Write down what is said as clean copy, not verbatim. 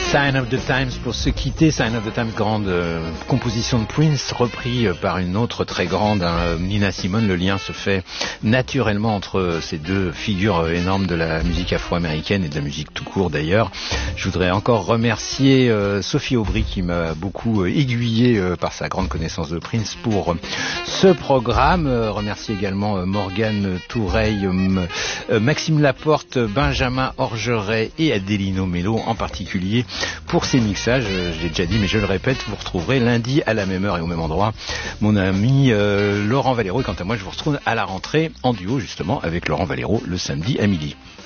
Sign of the Times pour se quitter. Sign of the Times, grande composition de Prince, repris par une autre très grande, Nina Simone. Le lien se fait naturellement entre ces deux figures énormes de la musique afro-américaine et de la musique tout court d'ailleurs. Je voudrais encore remercier Sophie Aubry qui m'a beaucoup aiguillé par sa grande connaissance de Prince pour ce programme. Remercier également Morgane Toureille, Maxime Laporte, Benjamin Orgeret et Adelino Mello en particulier pour ces mixages. Je l'ai déjà dit mais je le répète, vous retrouverez lundi à la même heure et au même endroit mon ami Laurent Valero, et quant à moi je vous retrouve à la rentrée en duo justement avec Laurent Valero le samedi à midi.